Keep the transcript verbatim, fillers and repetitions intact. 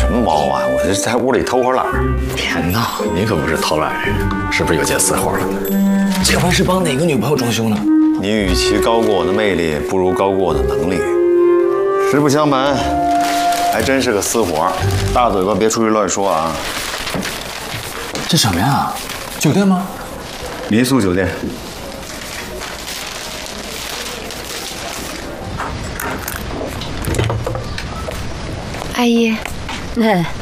什么猫啊？我这在屋里偷会懒。 别闹，你可不是偷懒人，是不是又见死活了？这回是帮哪个女朋友装修呢？ 你与其高估我的魅力，不如高估我的能力。实不相瞒，还真是个私活。大嘴巴别出去乱说啊！ 这什么呀？酒店吗？ 民宿酒店。 阿姨， 哎。